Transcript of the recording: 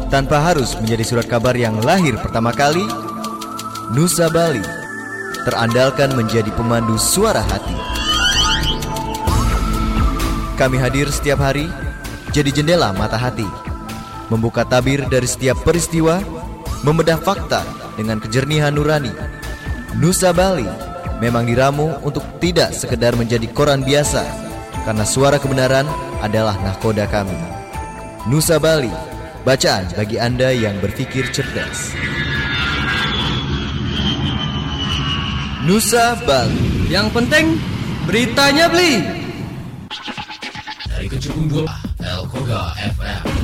tanpa harus menjadi surat kabar yang lahir pertama kali. Nusa Bali terandalkan menjadi pemandu suara hati. Kami hadir setiap hari, jadi jendela mata hati, membuka tabir dari setiap peristiwa, membedah fakta dengan kejernihan nurani. Nusa Bali memang diramu untuk tidak sekedar menjadi koran biasa, karena suara kebenaran adalah nahkoda kami. Nusa Bali, bacaan bagi Anda yang berpikir cerdas. Nusa Bali, yang penting beritanya beli. Dari Kecubung 2 El Koga FM.